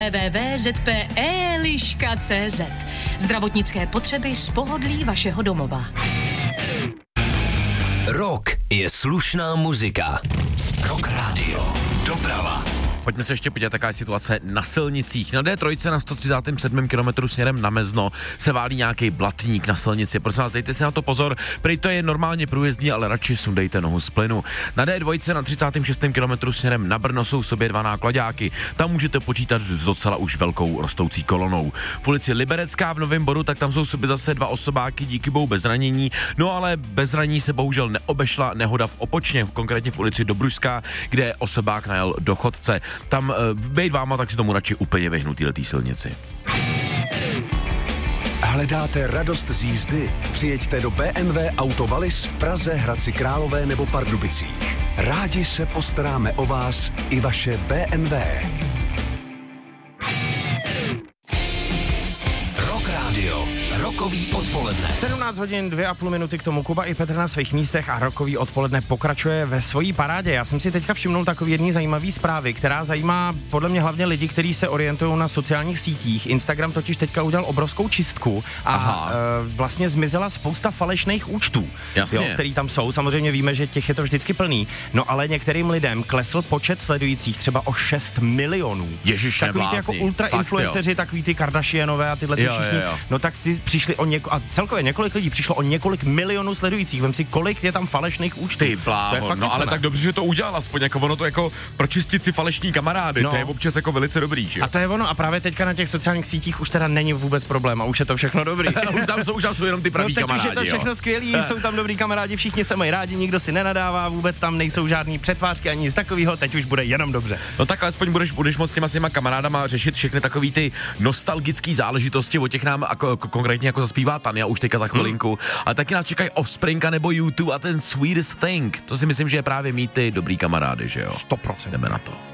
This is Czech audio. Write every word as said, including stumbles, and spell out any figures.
w w w tečka z p e liška tečka c z. Zdravotnické potřeby z pohodlí vašeho domova. Rock je slušná muzika. Rock Radio. Doprava. Pojďme se ještě podívat, jaká je situace na silnicích. Na D tři na sto třicátém sedmém kilometru směrem na Mezno se válí nějaký blatník na silnici. Prosím vás, dejte si na to pozor, prý to je normálně průjezdní, ale radši sundejte nohu z plynu. Na D dva na třicátém šestém kilometru směrem na Brno jsou v sobě dva nákladáky. Tam můžete počítat s docela už velkou rostoucí kolonou. V ulici Liberecká v Novém Boru, tak tam jsou v sobě zase dva osobáky, díky bohu bez zranění. No ale bez zranění se bohužel neobešla nehoda v Opočně, konkrétně v ulici Dobružská, kde osobák najel do chodce. Tam uh, bejt váma, tak si tomu radši úplně vyhnutý letý silnici. Hledáte radost z jízdy? Přijeďte do bé em vé Auto Wallis v Praze, Hradci Králové nebo Pardubicích. Rádi se postaráme o vás i vaše bé em vé. Rock Radio. Rokový odpoledne. sedmnáct hodin, dvě a půl minuty k tomu. Kuba i Petr na svých místech a rokový odpoledne pokračuje ve svojí parádě. Já jsem si teďka všimnul takový jedný zajímavý zprávy, která zajímá podle mě hlavně lidi, kteří se orientují na sociálních sítích. Instagram totiž teďka udělal obrovskou čistku a e, vlastně zmizela spousta falešných účtů, jo, který tam jsou. Samozřejmě víme, že těch je to vždycky plný. No ale některým lidem klesl počet sledujících třeba o šest milionů. Ježiše, takový ty jako ultra influenceři, takový ty Kardashianové a tyhle ty jo, všichni. jo, jo. No tak ty přišli o něko- a celkově několik lidí přišlo o několik milionů sledujících. Vem si, kolik je tam falešných účtů. Ty bláho, no ale tak dobře, že to udělal aspoň, jako ono to jako pročistit si falešní kamarády, no. To je občas jako velice dobrý, že? A to je ono a právě teďka na těch sociálních sítích už teda není vůbec problém a už je to všechno dobrý. už tam jsou, už tam jsou jenom ty praví no, kamarádi, už je to všechno jo. skvělý, jsou tam dobrý kamarádi, všichni se mají rádi, nikdo si nenadává, vůbec tam nejsou žádný přetvářky ani nic takového, teď už bude jenom dobře. No tak alespoň budeš, budeš moc s těma svýma kamarádama řešit všechny takový ty nostalgické záležitosti, o těch nám jako, konkrétně jako zaspívá Tania už teďka za chvilinku, hmm. ale taky nás čekají Offspring nebo U dva a ten Sweetest Thing. To si myslím, že je právě mít ty dobrý kamarády, že jo? sto procent. Jdeme na to.